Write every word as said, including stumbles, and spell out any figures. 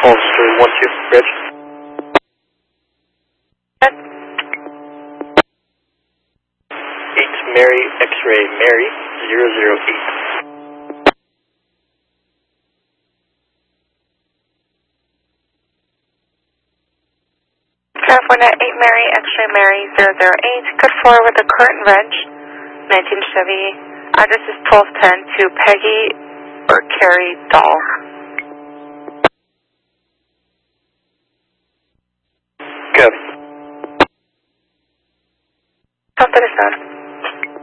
Officer one two, Reg. eight Mary X-ray Mary zero zero eight. California eight Mary X-ray Mary zero zero eight, code four with the current reg, nineteen Chevy. Address is twelve ten to Peggy or Carrie Dahl.